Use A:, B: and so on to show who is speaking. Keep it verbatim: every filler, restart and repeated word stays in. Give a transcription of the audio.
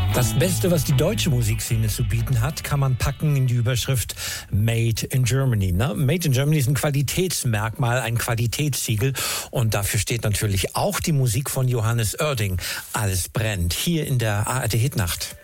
A: Das Beste, was die deutsche Musikszene zu bieten hat, kann man packen in die Überschrift Made in Germany. Ne? Made in Germany ist ein Qualitätsmerkmal, ein Qualitätssiegel. Und dafür steht natürlich auch die Musik von Johannes Oerding. Alles brennt hier in der A R D Hitnacht.